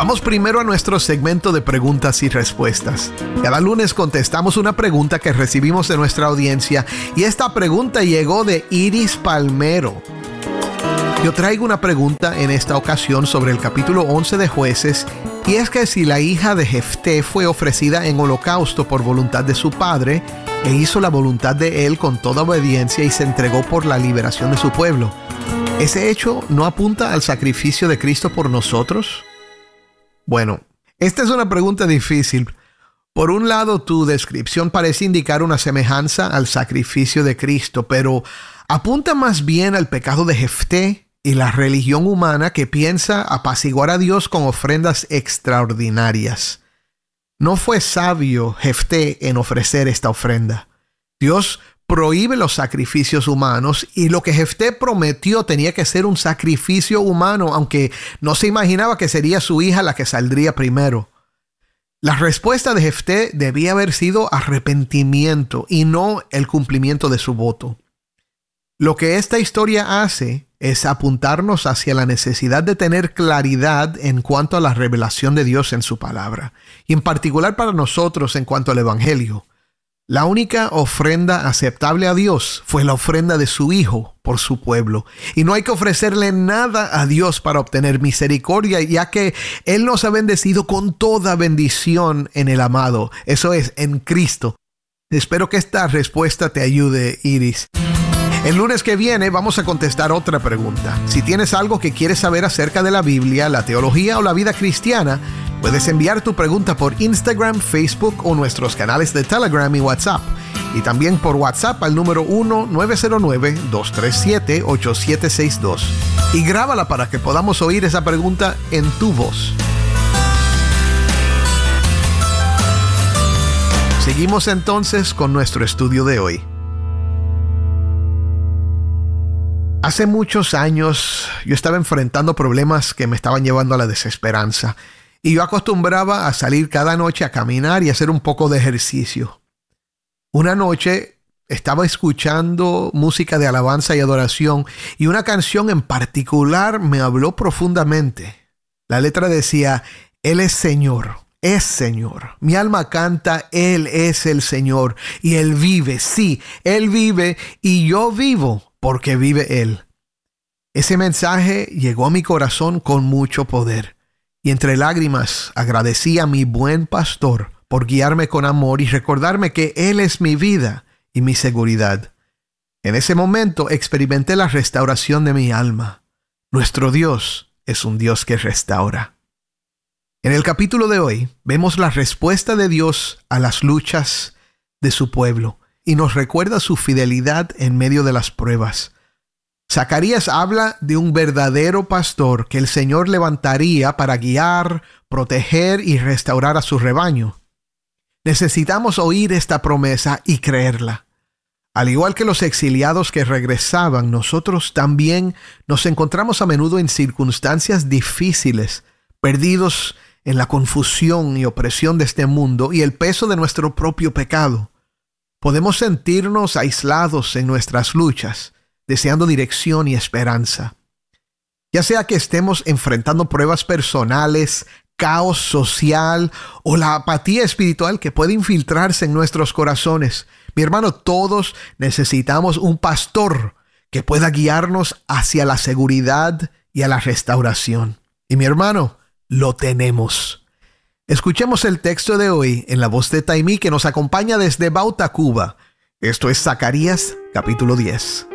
Vamos primero a nuestro segmento de preguntas y respuestas. Cada lunes contestamos una pregunta que recibimos de nuestra audiencia y esta pregunta llegó de Iris Palmero. Yo traigo una pregunta en esta ocasión sobre el capítulo 11 de Jueces, y es que si la hija de Jefté fue ofrecida en holocausto por voluntad de su padre e hizo la voluntad de él con toda obediencia y se entregó por la liberación de su pueblo, ¿ese hecho no apunta al sacrificio de Cristo por nosotros? Bueno, esta es una pregunta difícil. Por un lado, tu descripción parece indicar una semejanza al sacrificio de Cristo, pero apunta más bien al pecado de Jefté y la religión humana que piensa apaciguar a Dios con ofrendas extraordinarias. No fue sabio Jefté en ofrecer esta ofrenda. Dios prohíbe los sacrificios humanos y lo que Jefté prometió tenía que ser un sacrificio humano, aunque no se imaginaba que sería su hija la que saldría primero. La respuesta de Jefté debía haber sido arrepentimiento y no el cumplimiento de su voto. Lo que esta historia hace es apuntarnos hacia la necesidad de tener claridad en cuanto a la revelación de Dios en su palabra, y en particular para nosotros en cuanto al Evangelio. La única ofrenda aceptable a Dios fue la ofrenda de su Hijo por su pueblo. Y no hay que ofrecerle nada a Dios para obtener misericordia, ya que Él nos ha bendecido con toda bendición en el amado. Eso es, en Cristo. Espero que esta respuesta te ayude, Iris. El lunes que viene vamos a contestar otra pregunta. Si tienes algo que quieres saber acerca de la Biblia, la teología o la vida cristiana, puedes enviar tu pregunta por Instagram, Facebook o nuestros canales de Telegram y WhatsApp. Y también por WhatsApp al número 1-909-237-8762. Y grábala para que podamos oír esa pregunta en tu voz. Seguimos entonces con nuestro estudio de hoy. Hace muchos años yo estaba enfrentando problemas que me estaban llevando a la desesperanza. Y yo acostumbraba a salir cada noche a caminar y hacer un poco de ejercicio. Una noche estaba escuchando música de alabanza y adoración y una canción en particular me habló profundamente. La letra decía: Él es Señor, es Señor. Mi alma canta, Él es el Señor y Él vive. Sí, Él vive y yo vivo porque vive Él. Ese mensaje llegó a mi corazón con mucho poder. Y entre lágrimas agradecí a mi buen pastor por guiarme con amor y recordarme que Él es mi vida y mi seguridad. En ese momento experimenté la restauración de mi alma. Nuestro Dios es un Dios que restaura. En el capítulo de hoy vemos la respuesta de Dios a las luchas de su pueblo y nos recuerda su fidelidad en medio de las pruebas. Zacarías habla de un verdadero pastor que el Señor levantaría para guiar, proteger y restaurar a su rebaño. Necesitamos oír esta promesa y creerla. Al igual que los exiliados que regresaban, nosotros también nos encontramos a menudo en circunstancias difíciles, perdidos en la confusión y opresión de este mundo y el peso de nuestro propio pecado. Podemos sentirnos aislados en nuestras luchas, deseando dirección y esperanza. Ya sea que estemos enfrentando pruebas personales, caos social o la apatía espiritual que puede infiltrarse en nuestros corazones. Mi hermano, todos necesitamos un pastor que pueda guiarnos hacia la seguridad y a la restauración. Y mi hermano, lo tenemos. Escuchemos el texto de hoy en la voz de Taimí, que nos acompaña desde Bauta, Cuba. Esto es Zacarías, capítulo 10.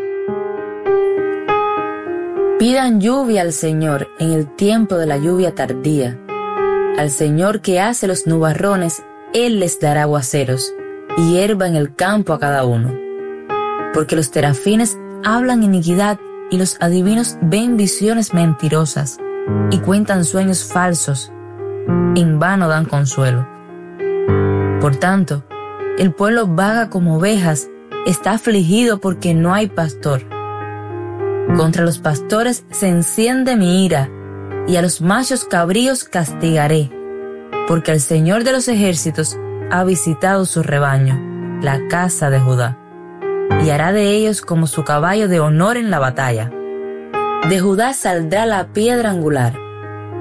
Pidan lluvia al Señor en el tiempo de la lluvia tardía. Al Señor que hace los nubarrones, Él les dará aguaceros, y hierba en el campo a cada uno. Porque los terafines hablan iniquidad, y los adivinos ven visiones mentirosas, y cuentan sueños falsos. En vano dan consuelo. Por tanto, el pueblo vaga como ovejas, está afligido porque no hay pastor. Contra los pastores se enciende mi ira, y a los machos cabríos castigaré, porque el Señor de los ejércitos ha visitado su rebaño, la casa de Judá, y hará de ellos como su caballo de honor en la batalla. De Judá saldrá la piedra angular,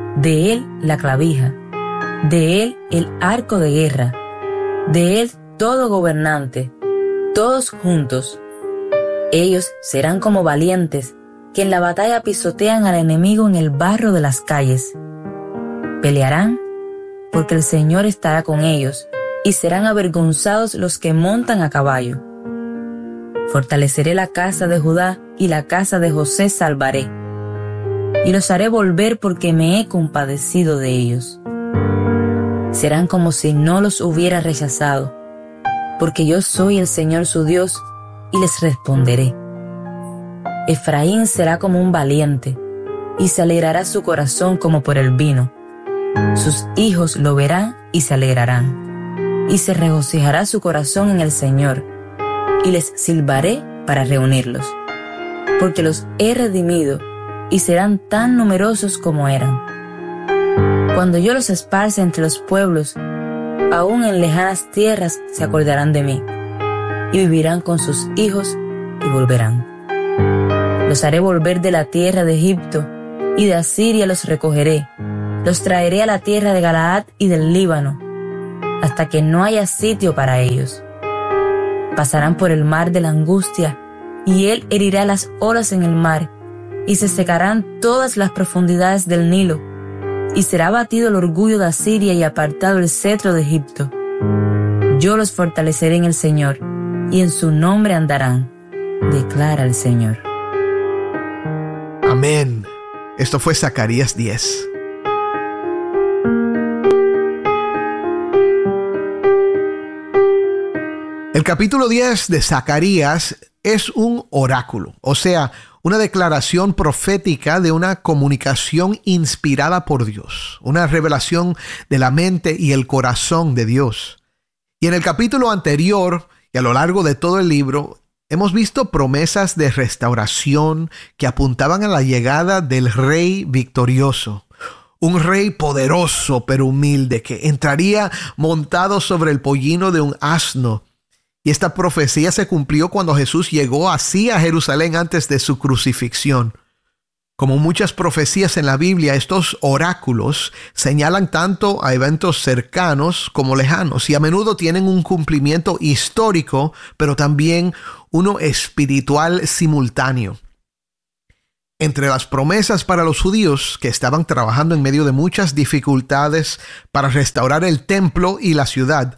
de él la clavija, de él el arco de guerra, de él todo gobernante, todos juntos. Ellos serán como valientes que en la batalla pisotean al enemigo en el barro de las calles. Pelearán porque el Señor estará con ellos y serán avergonzados los que montan a caballo. Fortaleceré la casa de Judá y la casa de José salvaré, y los haré volver porque me he compadecido de ellos. Serán como si no los hubiera rechazado, porque yo soy el Señor su Dios y les responderé. Efraín será como un valiente, y se alegrará su corazón como por el vino. Sus hijos lo verán y se alegrarán, y se regocijará su corazón en el Señor, y les silbaré para reunirlos, porque los he redimido y serán tan numerosos como eran. Cuando yo los esparce entre los pueblos, aún en lejanas tierras se acordarán de mí, y vivirán con sus hijos y volverán. Los haré volver de la tierra de Egipto, y de Asiria los recogeré. Los traeré a la tierra de Galaad y del Líbano, hasta que no haya sitio para ellos. Pasarán por el mar de la angustia, y él herirá las olas en el mar, y se secarán todas las profundidades del Nilo, y será abatido el orgullo de Asiria y apartado el cetro de Egipto. Yo los fortaleceré en el Señor, y en su nombre andarán, declara el Señor. Amén. Esto fue Zacarías 10. El capítulo 10 de Zacarías es un oráculo, o sea, una declaración profética de una comunicación inspirada por Dios, una revelación de la mente y el corazón de Dios. Y en el capítulo anterior y a lo largo de todo el libro, hemos visto promesas de restauración que apuntaban a la llegada del rey victorioso. Un rey poderoso pero humilde que entraría montado sobre el pollino de un asno. Y esta profecía se cumplió cuando Jesús llegó así a Jerusalén antes de su crucifixión. Como muchas profecías en la Biblia, estos oráculos señalan tanto a eventos cercanos como lejanos y a menudo tienen un cumplimiento histórico, pero también uno espiritual simultáneo. Entre las promesas para los judíos que estaban trabajando en medio de muchas dificultades para restaurar el templo y la ciudad,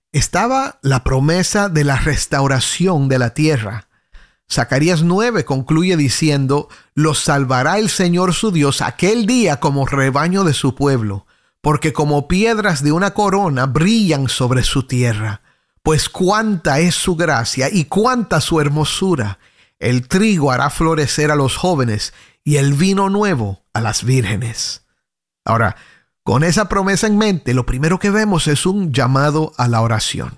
estaba la promesa de la restauración de la tierra. Zacarías 9 concluye diciendo: «Los salvará el Señor su Dios aquel día como rebaño de su pueblo, porque como piedras de una corona brillan sobre su tierra. Pues cuánta es su gracia y cuánta su hermosura. El trigo hará florecer a los jóvenes y el vino nuevo a las vírgenes». Ahora, con esa promesa en mente, lo primero que vemos es un llamado a la oración.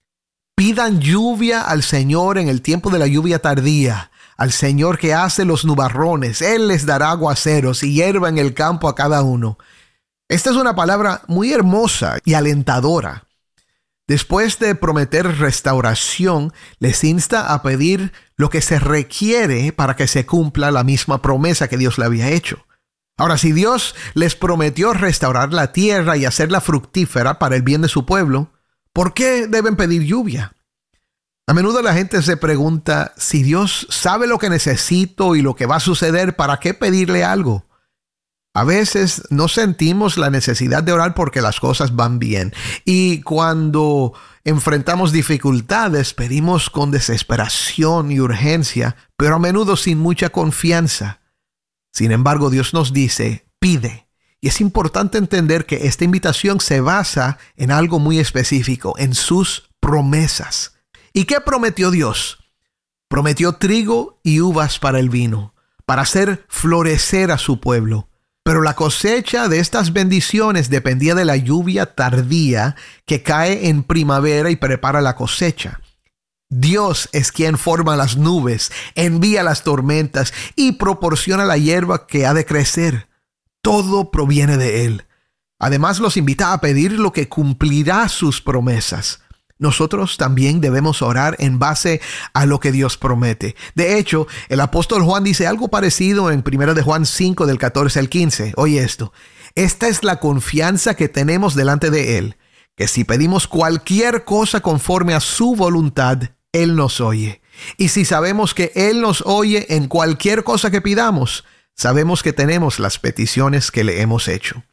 Pidan lluvia al Señor en el tiempo de la lluvia tardía, al Señor que hace los nubarrones. Él les dará aguaceros y hierba en el campo a cada uno. Esta es una palabra muy hermosa y alentadora. Después de prometer restauración, les insta a pedir lo que se requiere para que se cumpla la misma promesa que Dios le había hecho. Ahora, si Dios les prometió restaurar la tierra y hacerla fructífera para el bien de su pueblo, ¿por qué deben pedir lluvia? A menudo la gente se pregunta, si Dios sabe lo que necesito y lo que va a suceder, ¿para qué pedirle algo? A veces no sentimos la necesidad de orar porque las cosas van bien. Y cuando enfrentamos dificultades, pedimos con desesperación y urgencia, pero a menudo sin mucha confianza. Sin embargo, Dios nos dice, pide. Y es importante entender que esta invitación se basa en algo muy específico, en sus promesas. ¿Y qué prometió Dios? Prometió trigo y uvas para el vino, para hacer florecer a su pueblo. Pero la cosecha de estas bendiciones dependía de la lluvia tardía que cae en primavera y prepara la cosecha. Dios es quien forma las nubes, envía las tormentas y proporciona la hierba que ha de crecer. Todo proviene de Él. Además, los invita a pedir lo que cumplirá sus promesas. Nosotros también debemos orar en base a lo que Dios promete. De hecho, el apóstol Juan dice algo parecido en 1 de Juan 5, del 14 al 15. Oye esto. Esta es la confianza que tenemos delante de Él, que si pedimos cualquier cosa conforme a su voluntad, Él nos oye. Y si sabemos que Él nos oye en cualquier cosa que pidamos, sabemos que tenemos las peticiones que le hemos hecho.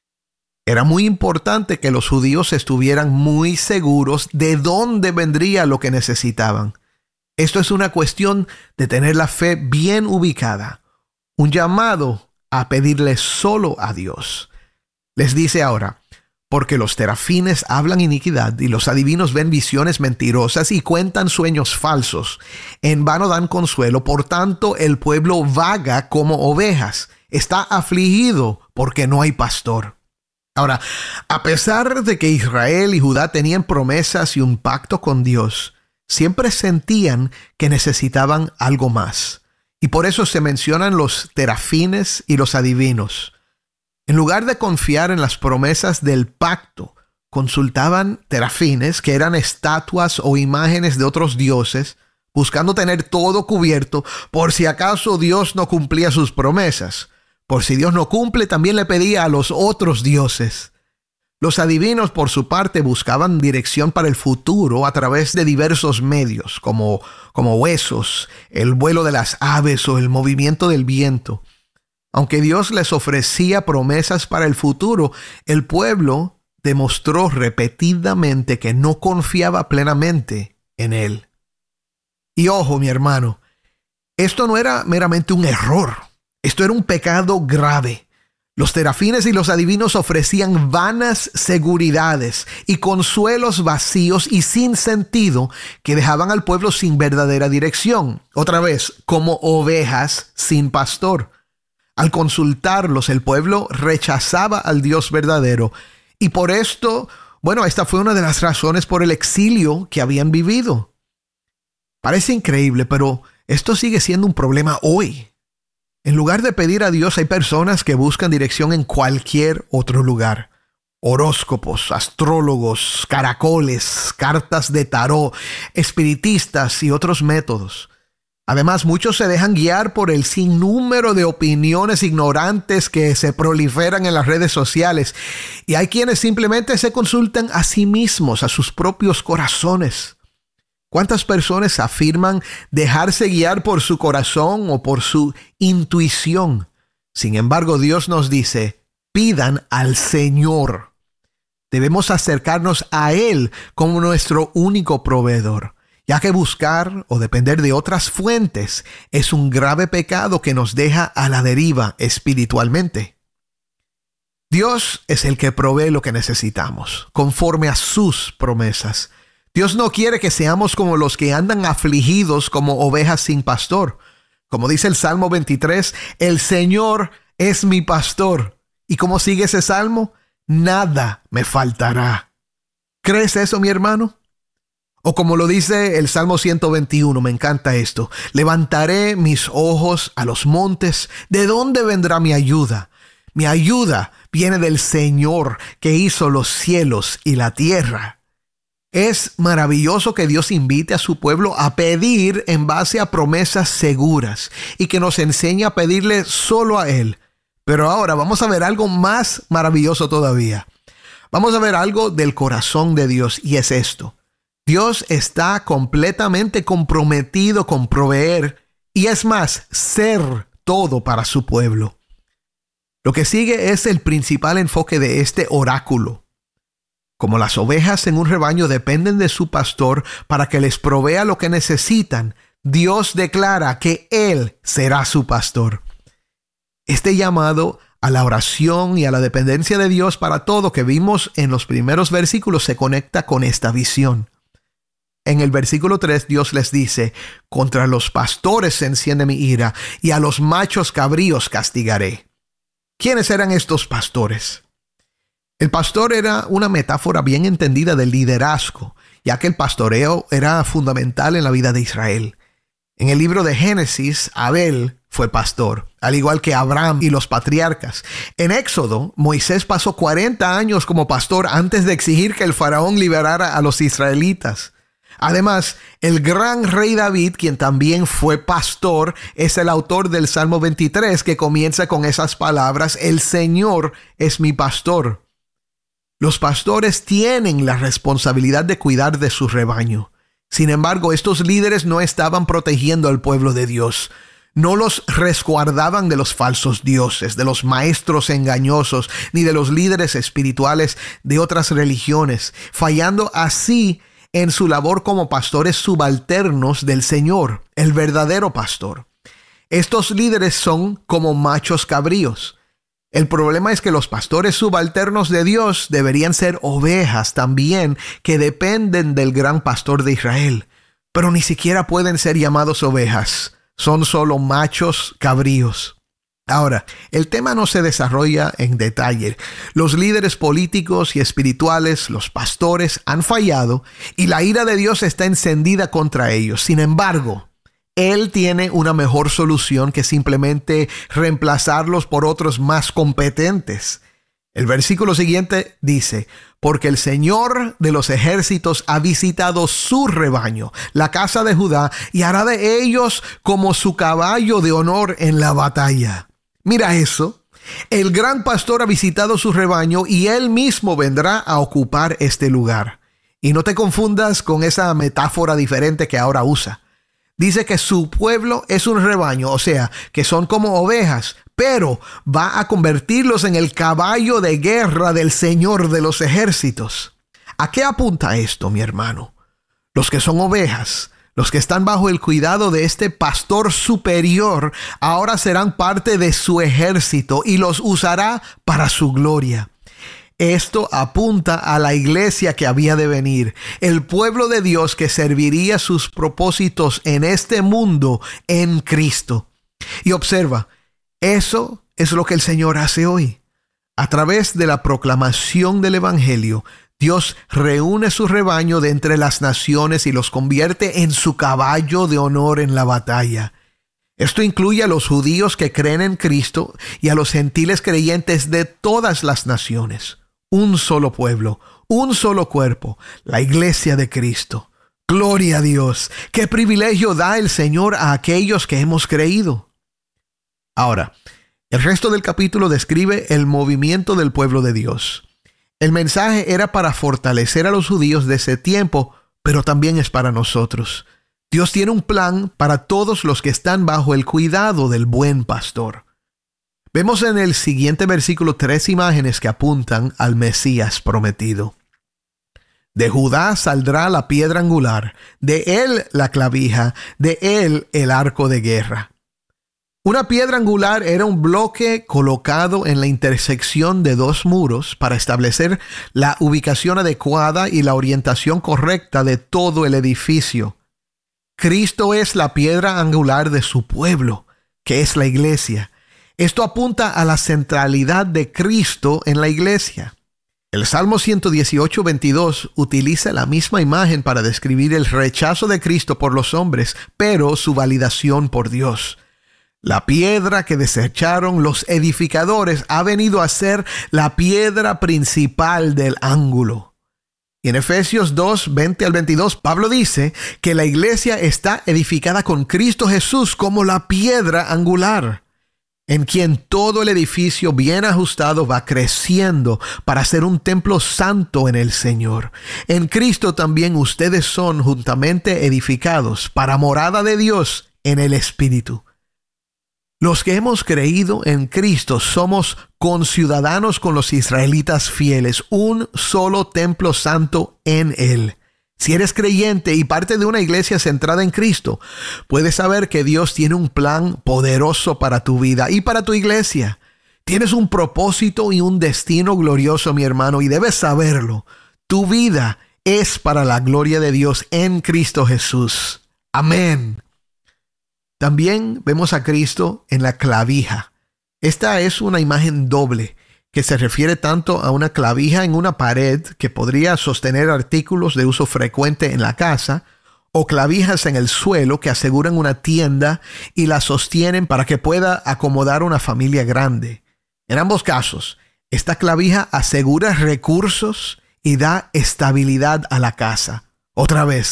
Era muy importante que los judíos estuvieran muy seguros de dónde vendría lo que necesitaban. Esto es una cuestión de tener la fe bien ubicada, un llamado a pedirle solo a Dios. Les dice ahora: porque los terafines hablan iniquidad y los adivinos ven visiones mentirosas y cuentan sueños falsos. En vano dan consuelo, por tanto el pueblo vaga como ovejas. Está afligido porque no hay pastor. Ahora, a pesar de que Israel y Judá tenían promesas y un pacto con Dios, siempre sentían que necesitaban algo más. Y por eso se mencionan los terafines y los adivinos. En lugar de confiar en las promesas del pacto, consultaban terafines, que eran estatuas o imágenes de otros dioses, buscando tener todo cubierto por si acaso Dios no cumplía sus promesas. Por si Dios no cumple, también le pedía a los otros dioses. Los adivinos, por su parte, buscaban dirección para el futuro a través de diversos medios, como huesos, el vuelo de las aves o el movimiento del viento. Aunque Dios les ofrecía promesas para el futuro, el pueblo demostró repetidamente que no confiaba plenamente en Él. Y ojo, mi hermano, esto no era meramente un error. Esto era un pecado grave. Los terafines y los adivinos ofrecían vanas seguridades y consuelos vacíos y sin sentido que dejaban al pueblo sin verdadera dirección. Otra vez, como ovejas sin pastor. Al consultarlos, el pueblo rechazaba al Dios verdadero. Y por esto, esta fue una de las razones por el exilio que habían vivido. Parece increíble, pero esto sigue siendo un problema hoy. En lugar de pedir a Dios, hay personas que buscan dirección en cualquier otro lugar. Horóscopos, astrólogos, caracoles, cartas de tarot, espiritistas y otros métodos. Además, muchos se dejan guiar por el sinnúmero de opiniones ignorantes que se proliferan en las redes sociales. Y hay quienes simplemente se consultan a sí mismos, a sus propios corazones. ¿Cuántas personas afirman dejarse guiar por su corazón o por su intuición? Sin embargo, Dios nos dice: pidan al Señor. Debemos acercarnos a Él como nuestro único proveedor, ya que buscar o depender de otras fuentes es un grave pecado que nos deja a la deriva espiritualmente. Dios es el que provee lo que necesitamos, conforme a sus promesas. Dios no quiere que seamos como los que andan afligidos como ovejas sin pastor. Como dice el Salmo 23, el Señor es mi pastor. ¿Y cómo sigue ese salmo? Nada me faltará. ¿Crees eso, mi hermano? O como lo dice el Salmo 121, me encanta esto: levantaré mis ojos a los montes. ¿De dónde vendrá mi ayuda? Mi ayuda viene del Señor, que hizo los cielos y la tierra. Es maravilloso que Dios invite a su pueblo a pedir en base a promesas seguras y que nos enseñe a pedirle solo a Él. Pero ahora vamos a ver algo más maravilloso todavía. Vamos a ver algo del corazón de Dios, y es esto: Dios está completamente comprometido con proveer y, es más, ser todo para su pueblo. Lo que sigue es el principal enfoque de este oráculo. Como las ovejas en un rebaño dependen de su pastor para que les provea lo que necesitan, Dios declara que Él será su pastor. Este llamado a la oración y a la dependencia de Dios para todo que vimos en los primeros versículos se conecta con esta visión. En el versículo 3 Dios les dice: contra los pastores se enciende mi ira y a los machos cabríos castigaré. ¿Quiénes eran estos pastores? El pastor era una metáfora bien entendida del liderazgo, ya que el pastoreo era fundamental en la vida de Israel. En el libro de Génesis, Abel fue pastor, al igual que Abraham y los patriarcas. En Éxodo, Moisés pasó 40 años como pastor antes de exigir que el faraón liberara a los israelitas. Además, el gran rey David, quien también fue pastor, es el autor del Salmo 23, que comienza con esas palabras: el Señor es mi pastor. Los pastores tienen la responsabilidad de cuidar de su rebaño. Sin embargo, estos líderes no estaban protegiendo al pueblo de Dios. No los resguardaban de los falsos dioses, de los maestros engañosos, ni de los líderes espirituales de otras religiones, fallando así en su labor como pastores subalternos del Señor, el verdadero pastor. Estos líderes son como machos cabríos. El problema es que los pastores subalternos de Dios deberían ser ovejas también, que dependen del gran pastor de Israel, pero ni siquiera pueden ser llamados ovejas. Son solo machos cabríos. Ahora, el tema no se desarrolla en detalle. Los líderes políticos y espirituales, los pastores, han fallado y la ira de Dios está encendida contra ellos. Sin embargo, Él tiene una mejor solución que simplemente reemplazarlos por otros más competentes. El versículo siguiente dice: porque el Señor de los ejércitos ha visitado su rebaño, la casa de Judá, y hará de ellos como su caballo de honor en la batalla. Mira eso. El gran pastor ha visitado su rebaño y él mismo vendrá a ocupar este lugar. Y no te confundas con esa metáfora diferente que ahora usa. Dice que su pueblo es un rebaño, o sea, que son como ovejas, pero va a convertirlos en el caballo de guerra del Señor de los ejércitos. ¿A qué apunta esto, mi hermano? Los que son ovejas, los que están bajo el cuidado de este pastor superior, ahora serán parte de su ejército y los usará para su gloria. Esto apunta a la iglesia que había de venir, el pueblo de Dios que serviría sus propósitos en este mundo en Cristo. Y observa, eso es lo que el Señor hace hoy. A través de la proclamación del Evangelio, Dios reúne su rebaño de entre las naciones y los convierte en su caballo de honor en la batalla. Esto incluye a los judíos que creen en Cristo y a los gentiles creyentes de todas las naciones. Un solo pueblo, un solo cuerpo, la iglesia de Cristo. Gloria a Dios. Qué privilegio da el Señor a aquellos que hemos creído. Ahora, el resto del capítulo describe el movimiento del pueblo de Dios. El mensaje era para fortalecer a los judíos de ese tiempo, pero también es para nosotros. Dios tiene un plan para todos los que están bajo el cuidado del buen pastor. Vemos en el siguiente versículo 3 imágenes que apuntan al Mesías prometido. De Judá saldrá la piedra angular, de él la clavija, de él el arco de guerra. Una piedra angular era un bloque colocado en la intersección de dos muros para establecer la ubicación adecuada y la orientación correcta de todo el edificio. Cristo es la piedra angular de su pueblo, que es la iglesia. Esto apunta a la centralidad de Cristo en la iglesia. El Salmo 118:22 utiliza la misma imagen para describir el rechazo de Cristo por los hombres, pero su validación por Dios. La piedra que desecharon los edificadores ha venido a ser la piedra principal del ángulo. Y en Efesios 2:20 al 22, Pablo dice que la iglesia está edificada con Cristo Jesús como la piedra angular, en quien todo el edificio bien ajustado va creciendo para ser un templo santo en el Señor. En Cristo también ustedes son juntamente edificados para morada de Dios en el Espíritu. Los que hemos creído en Cristo somos conciudadanos con los israelitas fieles, un solo templo santo en Él. Si eres creyente y parte de una iglesia centrada en Cristo, puedes saber que Dios tiene un plan poderoso para tu vida y para tu iglesia. Tienes un propósito y un destino glorioso, mi hermano, y debes saberlo. Tu vida es para la gloria de Dios en Cristo Jesús. Amén. También vemos a Cristo en la clavija. Esta es una imagen doble, que se refiere tanto a una clavija en una pared que podría sostener artículos de uso frecuente en la casa, o clavijas en el suelo que aseguran una tienda y la sostienen para que pueda acomodar una familia grande. En ambos casos, esta clavija asegura recursos y da estabilidad a la casa. Otra vez,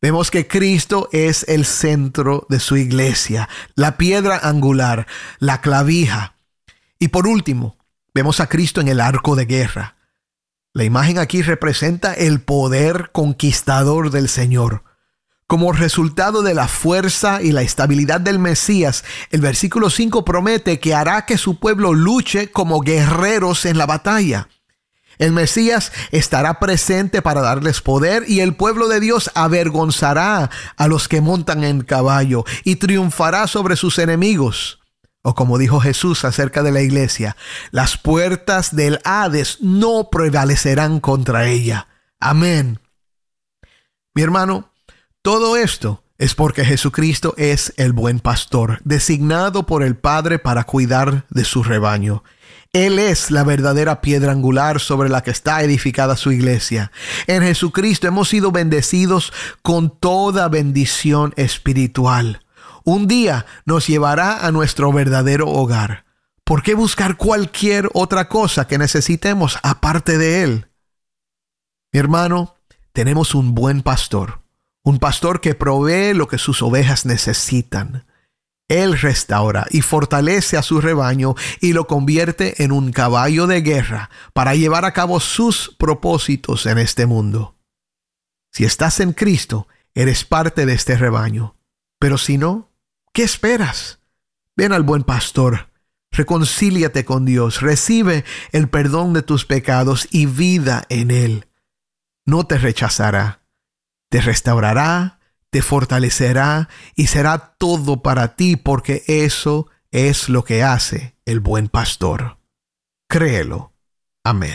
Vemos que Cristo es el centro de su iglesia, la piedra angular, la clavija. Y por último, vemos a Cristo en el arco de guerra. La imagen aquí representa el poder conquistador del Señor. Como resultado de la fuerza y la estabilidad del Mesías, el versículo 5 promete que hará que su pueblo luche como guerreros en la batalla. El Mesías estará presente para darles poder y el pueblo de Dios avergonzará a los que montan en caballo y triunfará sobre sus enemigos. O como dijo Jesús acerca de la iglesia, las puertas del Hades no prevalecerán contra ella. Amén. Mi hermano, todo esto es porque Jesucristo es el buen pastor, designado por el Padre para cuidar de su rebaño. Él es la verdadera piedra angular sobre la que está edificada su iglesia. En Jesucristo hemos sido bendecidos con toda bendición espiritual. Un día nos llevará a nuestro verdadero hogar. ¿Por qué buscar cualquier otra cosa que necesitemos aparte de Él? Mi hermano, tenemos un buen pastor. Un pastor que provee lo que sus ovejas necesitan. Él restaura y fortalece a su rebaño y lo convierte en un caballo de guerra para llevar a cabo sus propósitos en este mundo. Si estás en Cristo, eres parte de este rebaño. Pero si no, ¿qué esperas? Ven al buen pastor, reconcíliate con Dios, recibe el perdón de tus pecados y vida en Él. No te rechazará, te restaurará, te fortalecerá y será todo para ti, porque eso es lo que hace el buen pastor. Créelo. Amén.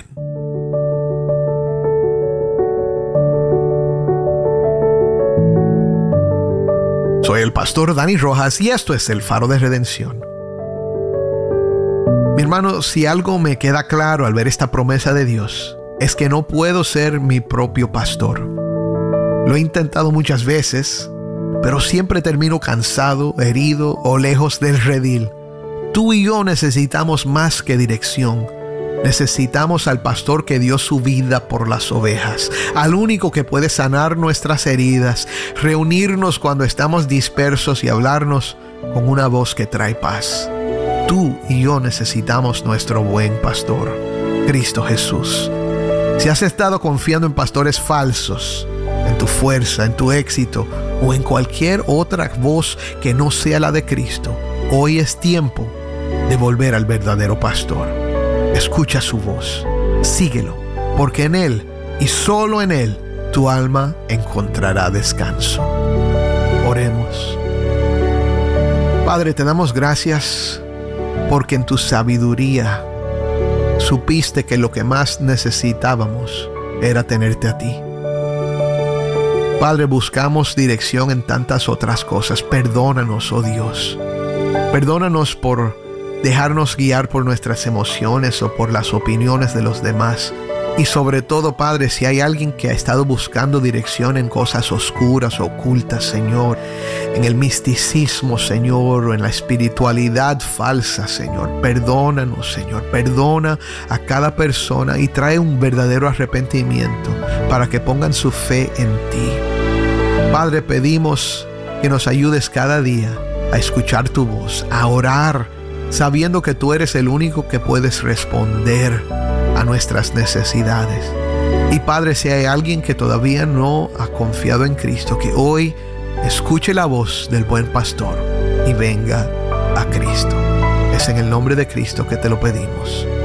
Soy el pastor Dani Rojas y esto es el Faro de Redención. Mi hermano, si algo me queda claro al ver esta promesa de Dios, es que no puedo ser mi propio pastor. Lo he intentado muchas veces, pero siempre termino cansado, herido o lejos del redil. Tú y yo necesitamos más que dirección. Necesitamos al pastor que dio su vida por las ovejas, al único que puede sanar nuestras heridas, reunirnos cuando estamos dispersos y hablarnos con una voz que trae paz. Tú y yo necesitamos nuestro buen pastor, Cristo Jesús. Si has estado confiando en pastores falsos, en tu fuerza, en tu éxito o en cualquier otra voz que no sea la de Cristo, hoy es tiempo de volver al verdadero pastor. Escucha su voz, síguelo, porque en Él y solo en Él tu alma encontrará descanso. Oremos. Padre, te damos gracias porque en tu sabiduría supiste que lo que más necesitábamos era tenerte a ti. Padre, buscamos dirección en tantas otras cosas. Perdónanos, oh Dios. Perdónanos por dejarnos guiar por nuestras emociones o por las opiniones de los demás. Y sobre todo, Padre, si hay alguien que ha estado buscando dirección en cosas oscuras, ocultas, Señor, en el misticismo, Señor, o en la espiritualidad falsa, Señor, perdónanos, Señor. Perdona a cada persona y trae un verdadero arrepentimiento para que pongan su fe en ti. Padre, pedimos que nos ayudes cada día a escuchar tu voz, a orar, sabiendo que tú eres el único que puedes responder a nuestras necesidades. Y Padre, si hay alguien que todavía no ha confiado en Cristo, que hoy escuche la voz del buen pastor y venga a Cristo. Es en el nombre de Cristo que te lo pedimos.